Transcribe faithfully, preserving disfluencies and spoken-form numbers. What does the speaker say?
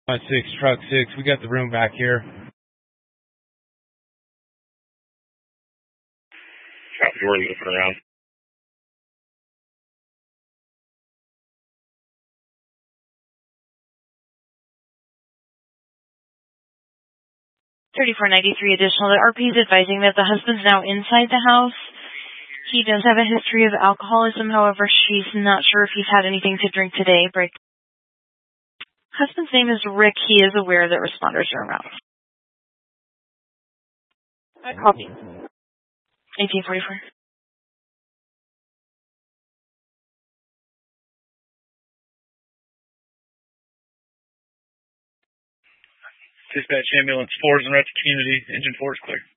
My six, truck six, we got the room back here. Copy, we're looking around. thirty-four ninety-three additional. The R P is advising that the husband's now inside the house. He does have a history of alcoholism. However, she's not sure if he's had anything to drink today. Break. Husband's name is Rick. He is aware that responders are around. I copy. eighteen forty-four. Dispatch ambulance four is in route to community. Engine four is clear.